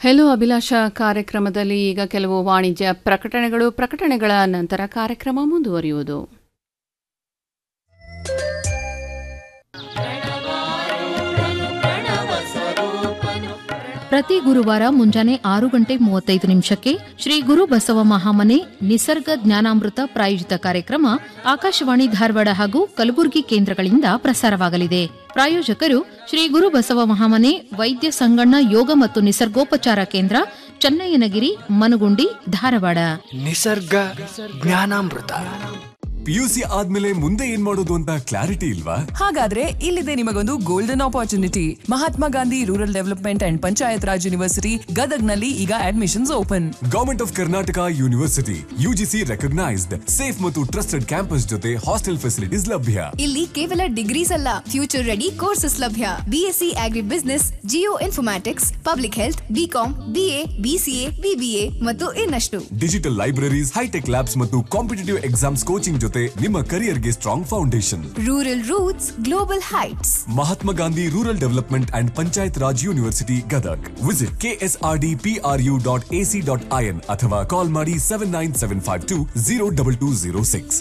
Hello ಅಭಿಲಾಷ ಕಾರ್ಯಕ್ರಮದಲ್ಲಿ ಈಗ ಕೆಲವು ವಾಣಿಜ್ಯ ಪ್ರಕಟಣೆಗಳ ನಂತರ ಕಾರ್ಯಕ್ರಮ ಮುಂದುವರಿಯುವುದು. ಪ್ರತಿ ಗುರುವಾರ ಮುಂಜಾನೆ 6:35 ಶ್ರೀ ಗುರು ಬಸವ ಮಹಾಮನೆ ನಿಸರ್ಗ ಜ್ಞಾನಾಮೃತ ಪ್ರಾಯೋಜಿತ ಕಾರ್ಯಕ್ರಮ ಆಕಾಶವಾಣಿ ಧಾರವಾಡ ಹಾಗೂ ಕಲಬುರಗಿ ಕೇಂದ್ರಗಳಿಂದ ಪ್ರಸಾರವಾಗಲಿದೆ. ಪ್ರಾಯೋಜಕರು ಶ್ರೀ ಗುರು ಬಸವ ಮಹಾಮನೆ ವೈದ್ಯ ಸಂಗಣ್ಣ ಯೋಗ ಮತ್ತು ನಿಸರ್ಗೋಪಚಾರ ಕೇಂದ್ರ, ಚನ್ನಯ್ಯನಗಿರಿ, ಮನಗುಂಡಿ, ಧಾರವಾಡ. ನಿಸರ್ಗ ಜ್ಞಾನಾಮೃತ. PUC ಆದ್ಮೇಲೆ ಮುಂದೆ ಏನ್ ಮಾಡೋದು ಅಂತ ಕ್ಲಾರಿಟಿ ಇಲ್ವಾ? ಹಾಗಾದ್ರೆ ಇಲ್ಲಿದೆ ನಿಮಗೊಂದು golden opportunity. Mahatma Gandhi rural development and panchayat Raj university ಗದಗ್ನಲ್ಲಿ ಈಗ admissions open. Government of Karnataka university UGC recognised safe ಮತ್ತು ಟ್ರಸ್ಟೆಡ್ ಕ್ಯಾಂಪಸ್ ಜೊತೆ ಹಾಸ್ಟೆಲ್ ಫೆಸಿಲಿಟೀಸ್ ಲಭ್ಯ. ಇಲ್ಲಿ ಕೇವಲ ಡಿಗ್ರೀಸ್ ಅಲ್ಲ, ಫ್ಯೂಚರ್ ರೆಡಿ ಕೋರ್ಸಸ್ ಲಭ್ಯ. BSc ಆಗ್ರಿ business, Jio informatics, public health, BCom, BA, BCA, BBA ಮತ್ತು ಇನ್ನಷ್ಟು. ಡಿಜಿಟಲ್ ಲೈಬ್ರರೀಸ್, ಹೈಟೆಕ್ ಲ್ಯಾಬ್ಸ್ ಮತ್ತು ಕಾಂಪಿಟೇಟಿವ್ ಎಕ್ಸಾಮ್ಸ್ ಕೋಚಿಂಗ್ ಜೊತೆ ನಿಮ್ಮ ಕರಿಯರ್ಗೆ strong foundation. Rural roots, global heights. Mahatma Gandhi rural development and panchayat Raj university Gadag. Visit ksrdpru.ac.in ಅಥವಾ ಕಾಲ್ ಮಾಡಿ 7975202206.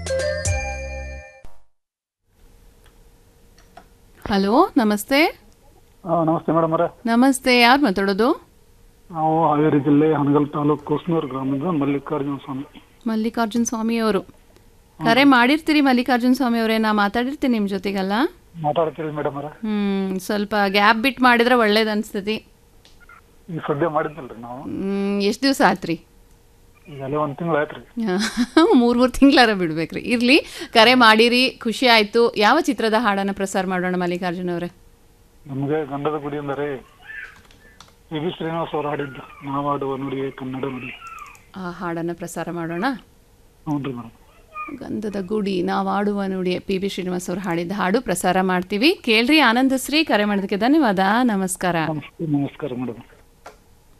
Hello, ನಮಸ್ತೆ. ನಮಸ್ತೆ ಮೇಡಮ್ ಅವರೇ. ನಮಸ್ತೆ, ಯಾರು ಮಾತಾಡೋದು? ನಾವು ಹಾವೇರಿ ಜಿಲ್ಲೆ ಹನಗಲ್ ತಾಲೂಕು ಕುಸ್ನೂರು ಗ್ರಾಮದ ಮಲ್ಲಿಕಾರ್ಜುನ ಸ್ವಾಮಿ. ಮಲ್ಲಿಕಾರ್ಜುನ ಸ್ವಾಮಿ ಅವರು ಕರೆ ಮಾಡಿರ್ತೀರಿ. ಮಲ್ಲಿಕಾರ್ಜುನ ಸ್ವಾಮಿ ಅವರೇ, ನಾ ಮಾತಾಡಿರ್ತೀನಿ ನಿಮ್ಮ ಜೊತೆಗಲ್ಲ. ಮಾತಾಡ್ತೀರಿ ಮೇಡಮ್ ಅವರೇ. ಸ್ವಲ್ಪ ಗ್ಯಾಪ್ ಬಿಟ್ಟು ಮಾಡಿದ್ರೆ ಒಳ್ಳೇದು ಅನ್ಸ್ತತಿ. ಈಗ ಸದ್ಯ ಮಾಡಿದ್ನಲ್ರಿ ನಾವು. ಎಷ್ಟು ದಿವಸ ಆತ್ರಿ? ಈಗಲೇ 1 ತಿಂಗಳು ಆಯ್ತ್ರಿ. 3 ತಿಂಗಳಾರ ಬಿಡ್ಬೇಕ್ರಿ. ಇರ್ಲಿ, ಕರೆ ಮಾಡಿರಿ, ಖುಷಿ ಆಯ್ತು. ಯಾವ ಚಿತ್ರದ ಹಾಡನ್ನ ಪ್ರಸಾರ ಮಾಡೋಣ ಮಲ್ಲಿಕಾರ್ಜುನ ಅವರೇ? ನಮಗೆ ಗಂಧದ ಗುಡಿ ಅಂದರೆ PB ಶ್ರೀನಿವಾಸ್ ಅವರು ಹಾಡಿದ್ದು ನಾವಾಡುವ ನುಡಿಯೇ ಕನ್ನಡ ನುಡಿ. ಆ ಹಾಡನ್ನ ಪ್ರಸಾರ ಮಾಡೋಣ. ಹೌದ್ರಿ ಮೇಡಮ್. ಗಂಧದ ಗುಡಿ ನಾವಾಡುವ ನುಡಿ PB ಶ್ರೀನಿವಾಸ್ ಅವರು ಹಾಡಿದ ಹಾಡು ಪ್ರಸಾರ ಮಾಡ್ತೀವಿ. ಕೇಳ್ರಿ, ಆನಂದಶ್ರೀ. ಕರೆ ಮಾಡೋದಕ್ಕೆ ಧನ್ಯವಾದ. ನಮಸ್ಕಾರ. ನಮಸ್ಕಾರ ಮೇಡಮ್.